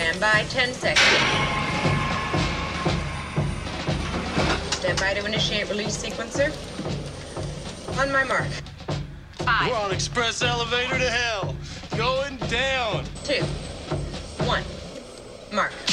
Stand by 10 seconds. Stand by to initiate release sequencer. On my mark. 5. We're on express elevator to hell. Going down. 2, 1. Mark.